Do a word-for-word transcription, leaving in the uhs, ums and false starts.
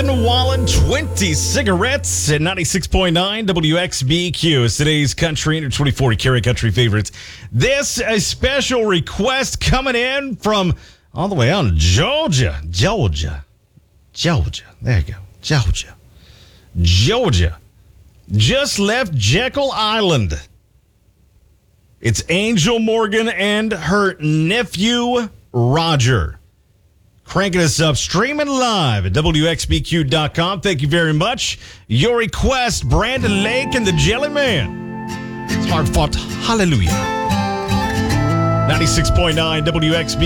Gordon Wallen, twenty cigarettes at ninety-six point nine W X B Q is today's country under twenty forty Carry Country favorites. This a special request coming in from all the way out in Georgia. Georgia. Georgia. There you go. Georgia. Georgia. Just left Jekyll Island. It's Angel Morgan and her nephew, Roger. Cranking us up, streaming live at W X B Q dot com. Thank you very much. Your request, Brandon Lake and the Jelly Man. It's hard fought. Hallelujah. ninety-six point nine W X B Q.